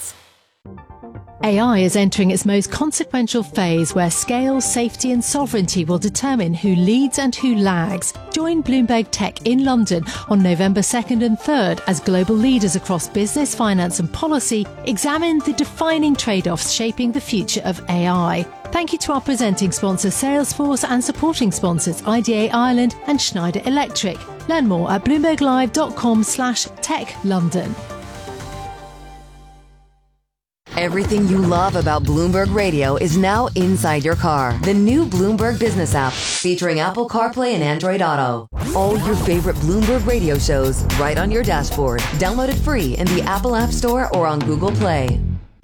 AI is entering its most consequential phase where scale, safety and sovereignty will determine who leads and who lags. Join Bloomberg Tech in London on November 2nd and 3rd as global leaders across business, finance and policy examine the defining trade-offs shaping the future of AI. Thank you to our presenting sponsors, Salesforce, and supporting sponsors, IDA Ireland and Schneider Electric. Learn more at bloomberglive.com/techlondon. Everything you love about Bloomberg Radio is now inside your car. The new Bloomberg Business app, featuring Apple CarPlay and Android Auto. All your favorite Bloomberg Radio shows right on your dashboard. Download it free in the Apple App Store or on Google Play.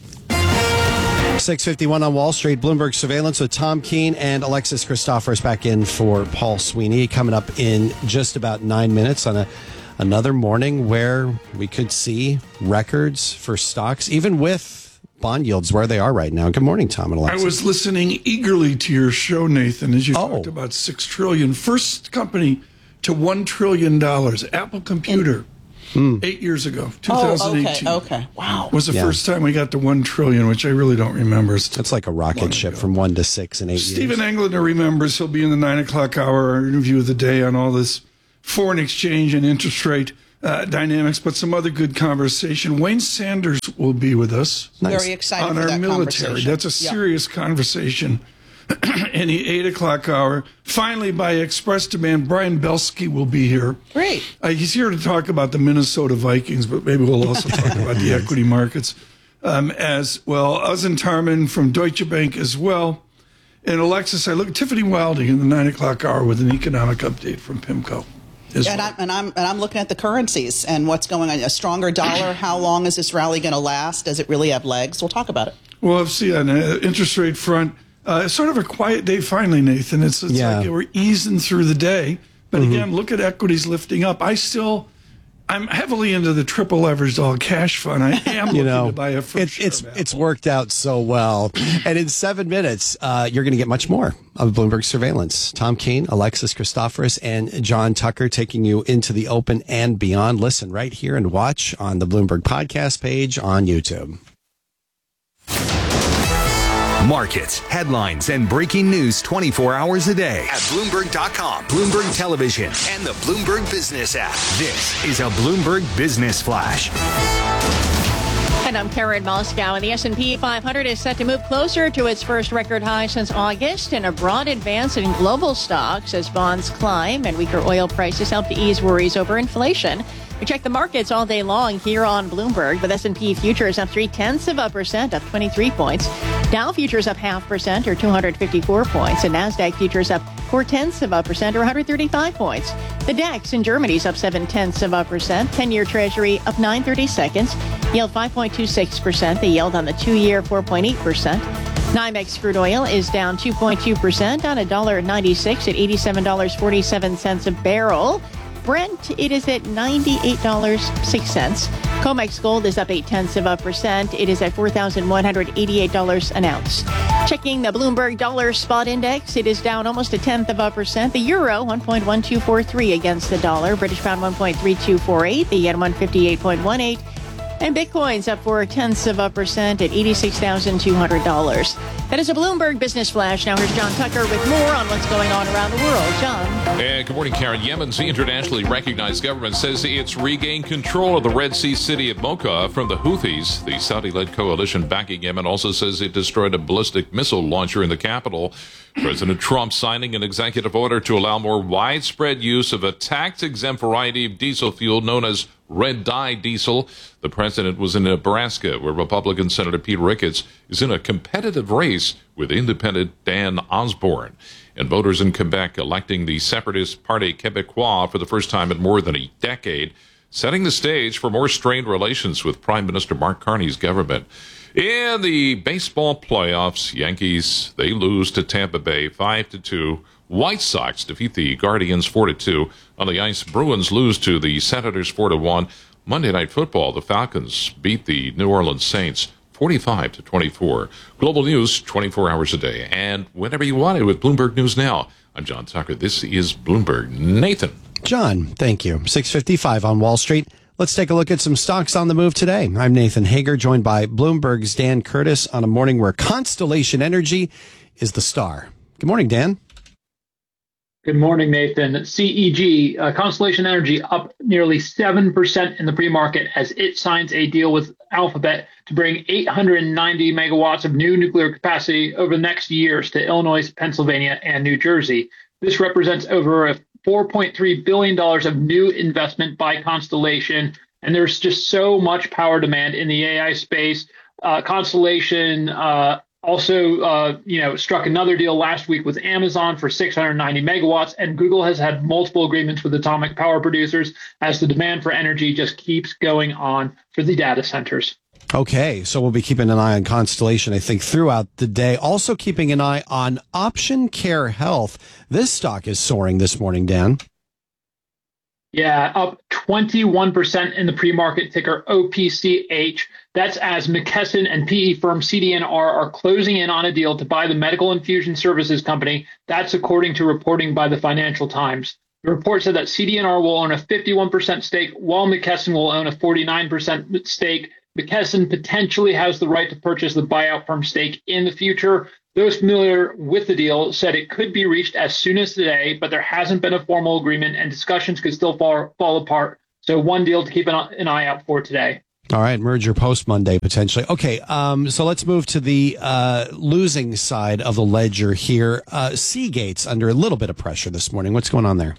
6:51 on Wall Street. Bloomberg Surveillance with Tom Keene and Alexis Christoforous back in for Paul Sweeney. Coming up in just about 9 minutes on another morning where we could see records for stocks, even with bond yields where they are right now. Good morning, Tom and Alexis. I was listening eagerly to your show, Nathan, as you talked about $6 trillion. First company to $1 trillion, Apple Computer, 8 years ago, 2018. Okay. Wow. Was the first time we got to $1 trillion, which I really don't remember. It's like a rocket ship from 1 to 6 in 8 years. Stephen Englander remembers. He'll be in the 9 o'clock hour, our interview of the day on all this foreign exchange and interest rate dynamics, but some other good conversation. Wayne Sanders will be with us. Very excited on for our that military. conversation. That's a serious conversation. In the 8 o'clock hour. Finally, by express demand, Brian Belsky will be here. Great. He's here to talk about the Minnesota Vikings, but maybe we'll also talk about the equity markets as well. Uzan Tarman from Deutsche Bank as well. And Alexis, I look at Tiffany Wilding in the 9 o'clock hour with an economic update from PIMCO. I'm looking at the currencies and what's going on. A stronger dollar. How long is this rally going to last? Does it really have legs? We'll talk about it. Well, see, on the interest rate front, it's sort of a quiet day finally, Nathan. It's like we're easing through the day. But again, look at equities lifting up. I'm heavily into the triple leveraged all cash fund. I am looking to buy a first share of Apple. It's worked out so well. And in 7 minutes, you're going to get much more of Bloomberg Surveillance. Tom Keene, Alexis Christoforous, and John Tucker taking you into the open and beyond. Listen right here and watch on the Bloomberg podcast page on YouTube. Markets, headlines, and breaking news 24 hours a day at Bloomberg.com, Bloomberg Television, and the Bloomberg Business app. This is a Bloomberg Business Flash. And I'm Karen Moscow, and the S&P 500 is set to move closer to its first record high since August in a broad advance in global stocks as bonds climb and weaker oil prices help to ease worries over inflation. We check the markets all day long here on Bloomberg, with S&P futures up 0.3%, up 23 points. Dow futures up 0.5% or 254 points, and Nasdaq futures up 0.4%, or 135 points. The DAX in Germany is up 0.7%. 10-year Treasury up 9/32, yield 5.26%. The yield on the 2-year 4.8%. NYMEX crude oil is down 2.2% on $1.96 at $87.47 a barrel. Brent, it is at $98.06. COMEX gold is up 0.8%. It is at $4,188 an ounce. Checking the Bloomberg Dollar Spot Index, it is down almost 0.1%. The euro, 1.1243 against the dollar. British pound, 1.3248. The yen, 158.18. And Bitcoin's up 0.4% at $86,200. That is a Bloomberg Business Flash. Now here's John Tucker with more on what's going on around the world. John. And good morning, Karen. Yemen's internationally recognized government says it's regained control of the Red Sea city of Mocha from the Houthis. The Saudi-led coalition backing Yemen also says it destroyed a ballistic missile launcher in the capital. President Trump signing an executive order to allow more widespread use of a tax-exempt variety of diesel fuel known as red dye diesel. The president was in Nebraska, where Republican Senator Pete Ricketts is in a competitive race with independent Dan Osborne. And voters in Quebec electing the separatist Parti Québécois for the first time in more than a decade, setting the stage for more strained relations with Prime Minister Mark Carney's government. In the baseball playoffs, Yankees, they lose to Tampa Bay 5-2. White Sox defeat the Guardians 4-2. On the ice, Bruins lose to the Senators 4-1. Monday Night Football, the Falcons beat the New Orleans Saints 45-24. Global news 24 hours a day and whenever you want it with Bloomberg News Now. I'm John Tucker. This is Bloomberg. Nathan. John, thank you. 6:55 on Wall Street. Let's take a look at some stocks on the move today. I'm Nathan Hager, joined by Bloomberg's Dan Curtis on a morning where Constellation Energy is the star. Good morning, Dan. Good morning, Nathan. CEG, Constellation Energy, up nearly 7% in the pre-market as it signs a deal with Alphabet to bring 890 megawatts of new nuclear capacity over the next years to Illinois, Pennsylvania, and New Jersey. This represents over $4.3 billion of new investment by Constellation, and there's just so much power demand in the AI space. Constellation also, struck another deal last week with Amazon for 690 megawatts, and Google has had multiple agreements with atomic power producers as the demand for energy just keeps going on for the data centers. Okay, so we'll be keeping an eye on Constellation, I think, throughout the day. Also keeping an eye on Option Care Health. This stock is soaring this morning, Dan. Yeah, up 21% in the pre-market, ticker OPCH. That's as McKesson and PE firm CD&R are closing in on a deal to buy the medical infusion services company. That's according to reporting by the Financial Times. The report said that CD&R will own a 51% stake, while McKesson will own a 49% stake. McKesson potentially has the right to purchase the buyout firm stake in the future. Those familiar with the deal said it could be reached as soon as today, but there hasn't been a formal agreement and discussions could still fall apart. So one deal to keep an eye out for today. All right, merger post Monday, potentially. Okay, so let's move to the losing side of the ledger here. Seagate's under a little bit of pressure this morning. What's going on there?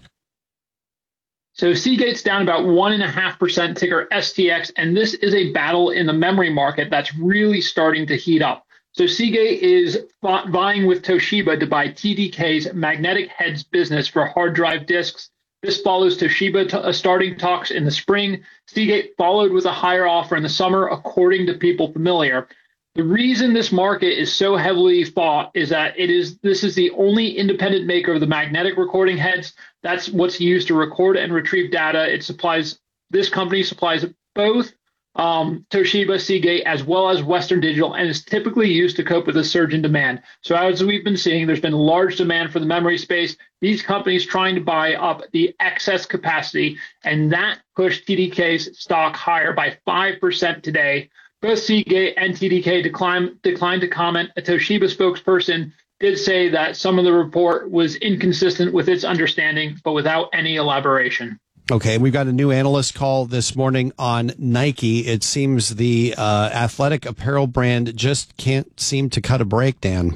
So Seagate's down about 1.5%, ticker STX, and this is a battle in the memory market that's really starting to heat up. So Seagate is vying with Toshiba to buy TDK's magnetic heads business for hard drive disks. This follows Toshiba starting talks in the spring. Seagate followed with a higher offer in the summer, according to people familiar. The reason this market is so heavily fought is that this is the only independent maker of the magnetic recording heads. That's what's used to record and retrieve data. This company supplies both Toshiba, Seagate, as well as Western Digital, and is typically used to cope with a surge in demand. So as we've been seeing, there's been large demand for the memory space. These companies trying to buy up the excess capacity, and that pushed TDK's stock higher by 5% today. Both Seagate and TDK declined to comment. A Toshiba spokesperson did say that some of the report was inconsistent with its understanding, but without any elaboration. Okay, we've got a new analyst call this morning on Nike. It seems the athletic apparel brand just can't seem to cut a break, Dan.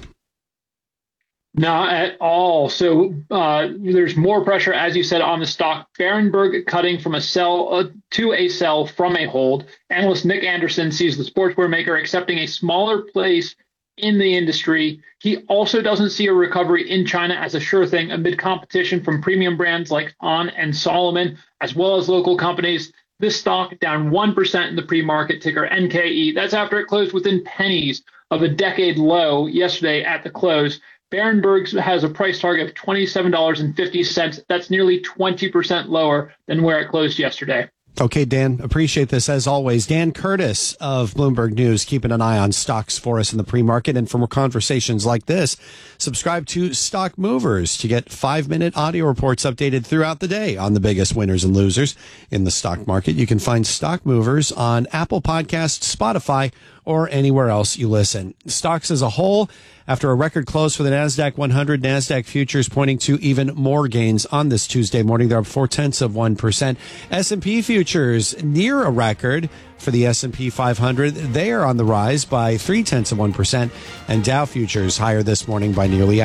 Not at all. So there's more pressure, as you said, on the stock. Berenberg cutting from a sell to a sell from a hold. Analyst Nick Anderson sees the sportswear maker accepting a smaller place in the industry. He also doesn't see a recovery in China as a sure thing amid competition from premium brands like On and Solomon, as well as local companies. This stock down 1% in the pre-market, ticker NKE. That's after it closed within pennies of a decade low yesterday at the close. Berenberg has a price target of $27.50. That's nearly 20% lower than where it closed yesterday. Okay, Dan, appreciate this as always. Dan Curtis of Bloomberg News, keeping an eye on stocks for us in the pre-market. And for more conversations like this, subscribe to Stock Movers to get 5-minute audio reports updated throughout the day on the biggest winners and losers in the stock market. You can find Stock Movers on Apple Podcasts, Spotify, or anywhere else you listen. Stocks as a whole, after a record close for the NASDAQ 100, NASDAQ futures pointing to even more gains on this Tuesday morning. They're up 0.4%. S&P futures near a record for the S&P 500. They are on the rise by 0.3%. And Dow futures higher this morning by nearly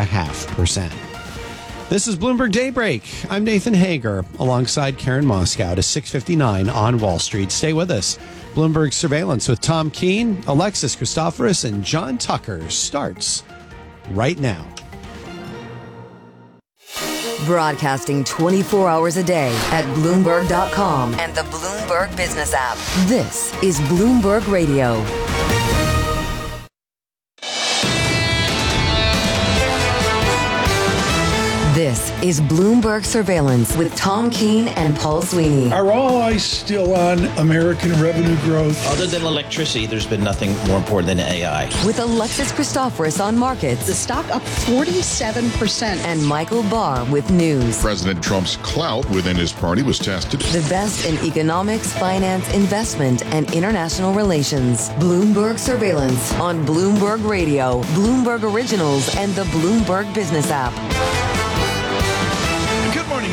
0.5%. This is Bloomberg Daybreak. I'm Nathan Hager alongside Karen Moskow at 6:59 on Wall Street. Stay with us. Bloomberg Surveillance with Tom Keene, Alexis Christoforous, and John Tucker starts right now. Broadcasting 24 hours a day at Bloomberg.com and the Bloomberg Business app. This is Bloomberg Radio. This is Bloomberg Surveillance with Tom Keene and Paul Sweeney. Are all eyes still on American revenue growth? Other than electricity, there's been nothing more important than AI. With Alexis Christoforous on markets. The stock up 47%. And Michael Barr with news. President Trump's clout within his party was tested. The best in economics, finance, investment, and international relations. Bloomberg Surveillance on Bloomberg Radio, Bloomberg Originals, and the Bloomberg Business app.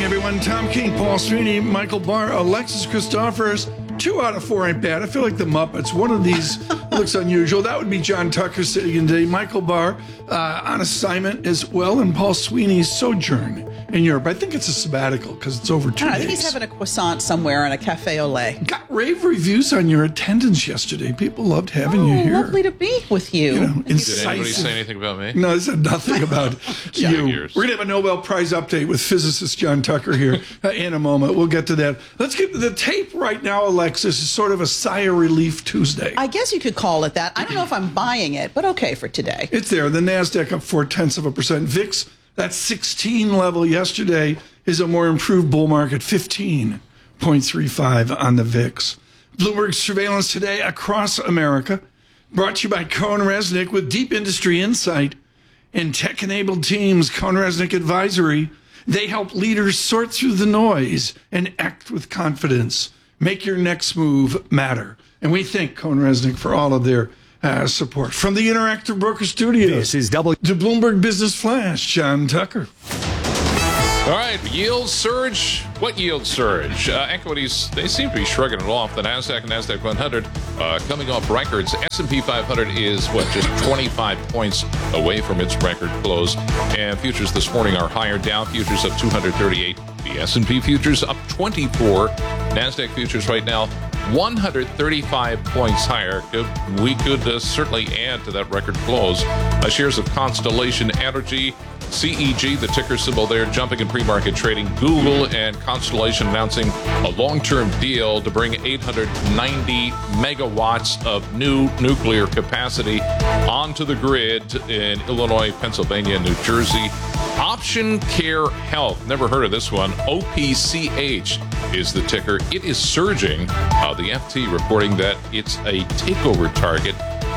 everyone. Tom King, Paul Sweeney, Michael Barr, Alexis Christophers. 2 out of 4 ain't bad. I feel like the Muppets. One of these looks unusual. That would be John Tucker sitting in today. Michael Barr on assignment as well, and Paul Sweeney's sojourn in Europe. I think it's a sabbatical because it's over 2 days. I think he's having a croissant somewhere in a cafe au lait. Got rave reviews on your attendance yesterday. People loved having you here. Lovely to be with you. Did anybody say anything about me? No, they said nothing about you. We're going to have a Nobel Prize update with physicist John Tucker here in a moment. We'll get to that. Let's get to the tape right now, Alexis. Is sort of a sigh of relief Tuesday. I guess you could call it that. I don't know if I'm buying it, but okay for today. It's there. The NASDAQ up 0.4%. VIX, that 16 level yesterday, is a more improved bull market, 15.35 on the VIX. Bloomberg surveillance today across America, brought to you by Cohen Resnick with deep industry insight and tech-enabled teams. Cohen Resnick Advisory. They help leaders sort through the noise and act with confidence. Make your next move matter. And we thank Cohen Resnick for all of their support. From the Interactive Broker Studios, this is to Bloomberg Business Flash, John Tucker. All right, yield surge. What yield surge? Equities, they seem to be shrugging it off. The NASDAQ and NASDAQ 100 coming off records. S&P 500 is, just 25 points away from its record close. And futures this morning are higher. Dow futures up 238. The S&P futures up 24. NASDAQ futures right now 135 points higher. We could certainly add to that record close. Shares of Constellation Energy, CEG, the ticker symbol there, jumping in pre-market trading. Google and Constellation announcing a long-term deal to bring 890 megawatts of new nuclear capacity onto the grid in Illinois, Pennsylvania, New Jersey. Option Care Health, never heard of this one. OPCH is the ticker. It is surging. The FT reporting that it's a takeover target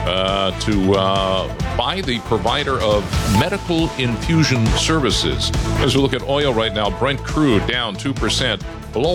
to buy the provider of medical infusion services. As we look at oil right now, Brent crude down 2%, below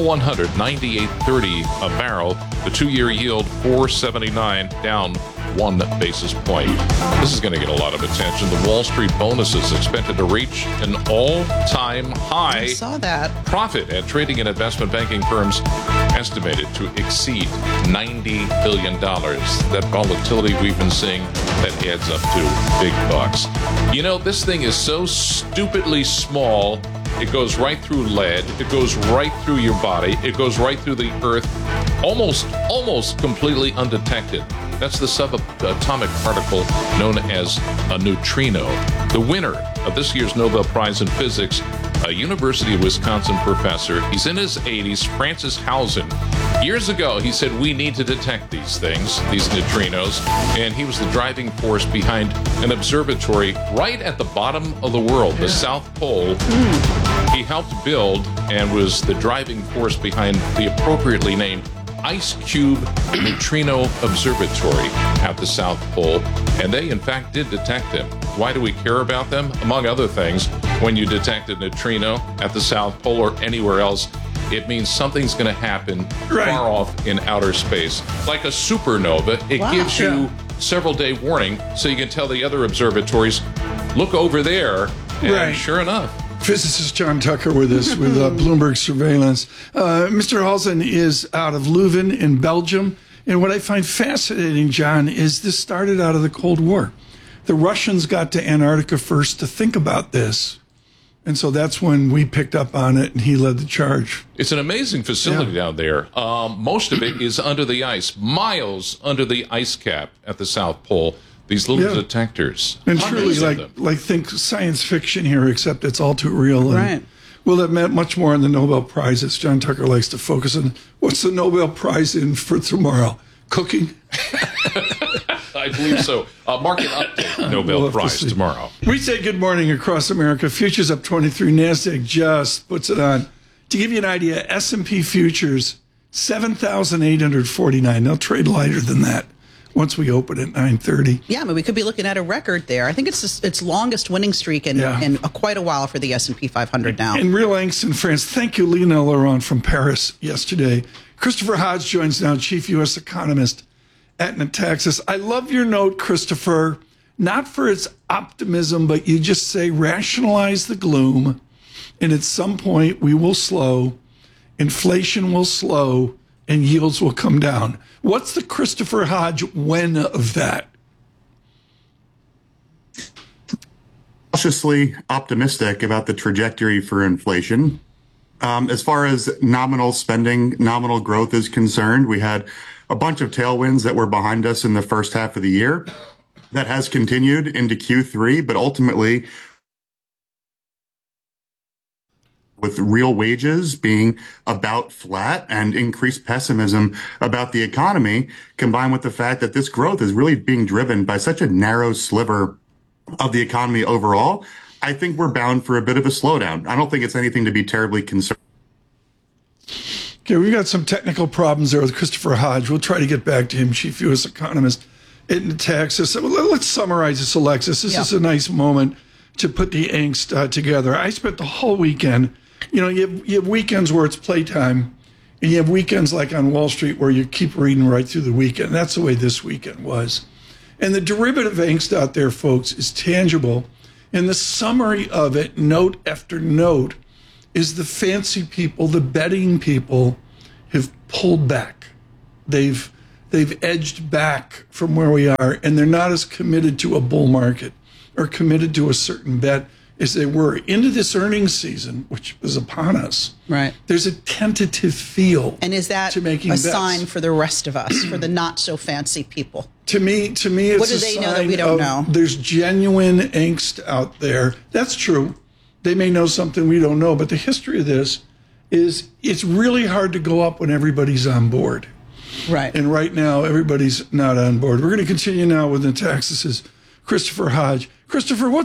198.30 a barrel. The 2-year yield 4.79, down 1 basis point. This is going to get a lot of attention. The Wall Street bonus is expected to reach an all-time high. I saw that. Profit at trading and investment banking firms estimated to exceed $90 billion. That volatility we've been seeing, that adds up to big bucks. You know, this thing is so stupidly small. It goes right through lead. It goes right through your body. It goes right through the earth, almost completely undetected. That's the subatomic particle known as a neutrino. The winner of this year's Nobel Prize in Physics, a University of Wisconsin professor. He's in his 80s, Francis Hausen. Years ago, he said, we need to detect these things, these neutrinos, and he was the driving force behind an observatory right at the bottom of the world, the South Pole. He helped build and was the driving force behind the appropriately named Ice Cube Neutrino Observatory at the South Pole, and they in fact did detect them. Why do we care about them? Among other things, when you detect a neutrino at the South Pole or anywhere else, it means something's going to happen far off in outer space. Like a supernova, it gives you several-day warning so you can tell the other observatories, look over there, and sure enough. Physicist John Tucker with us with Bloomberg Surveillance. Mr. Hausen is out of Leuven in Belgium. And what I find fascinating, John, is this started out of the Cold War. The Russians got to Antarctica first to think about this. And so that's when we picked up on it, and he led the charge. It's an amazing facility down there. Most of it is under the ice, miles under the ice cap at the South Pole. These little detectors. And truly, like think science fiction here, except it's all too real. And we'll have met much more on the Nobel Prizes. John Tucker likes to focus on what's the Nobel Prize in for tomorrow? Cooking? I believe so. Market update, Nobel Prize tomorrow. We say good morning across America. Futures up 23. NASDAQ just puts it on. To give you an idea, S&P futures, 7,849. They'll trade lighter than that once we open at 9:30. Yeah, I mean, we could be looking at a record there. I think it's its longest winning streak in quite a while for the S&P 500 now. And real angst in France. Thank you, Lena Laurent from Paris yesterday. Christopher Hodge joins now, chief U.S. economist at Natixis. I love your note, Christopher, not for its optimism, but you just say rationalize the gloom And at some point, we will slow, inflation will slow, and yields will come down. What's the Christopher Hodge when of that? Cautiously optimistic about the trajectory for inflation. As far as nominal spending, nominal growth is concerned, we had a bunch of tailwinds that were behind us in the first half of the year. That has continued into Q3, but ultimately, with real wages being about flat and increased pessimism about the economy, combined with the fact that this growth is really being driven by such a narrow sliver of the economy overall, I think we're bound for a bit of a slowdown. I don't think it's anything to be terribly concerned. Okay, we've got some technical problems there with Christopher Hodge. We'll try to get back to him, chief U.S. economist in Texas. Let's summarize this, Alexis. This is a nice moment to put the angst together. I spent the whole weekend, you have weekends where it's playtime, and you have weekends like on Wall Street where you keep reading right through the weekend. That's the way this weekend was. And the derivative angst out there, folks, is tangible. And the summary of it, note after note, is the fancy people, the betting people, have pulled back. They've edged back from where we are, and they're not as committed to a bull market or committed to a certain bet as they were. Into this earnings season, which is upon us, right? There's a tentative feel. And is that a sign for the rest of us, for the not so fancy people? To me, it's what do they know that we don't know? There's genuine angst out there. That's true. They may know something we don't know, but the history of this is it's really hard to go up when everybody's on board. Right. And right now, everybody's not on board. We're going to continue now with the Texas's Christopher Hodge. Christopher, what